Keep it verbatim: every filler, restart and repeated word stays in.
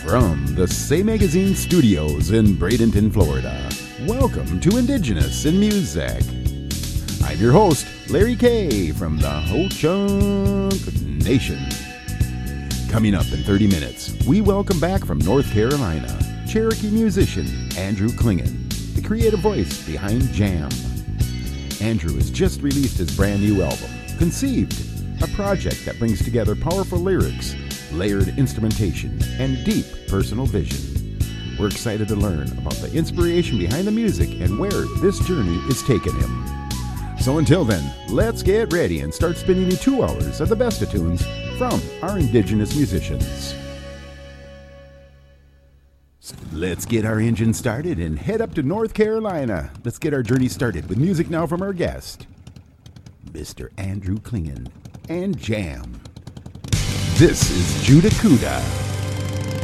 From the Say Magazine studios in Bradenton, Florida, welcome to Indigenous in Music. I'm your host, Larry Kay from the Ho-Chunk Nation. Coming up in thirty minutes, we welcome back from North Carolina, Cherokee musician Andrew Klingen, the creative voice behind Jam. Andrew has just released his brand new album, Conceived, a project that brings together powerful lyrics, layered instrumentation, and deep personal vision. We're excited to learn about the inspiration behind the music and where this journey is taking him. So until then, let's get ready and start spinning you two hours of the best of tunes from our Indigenous musicians. Let's get our engine started and head up to North Carolina. Let's get our journey started with music now from our guest, Mister Andrew Klingen and Jam. This is Judah Kuda.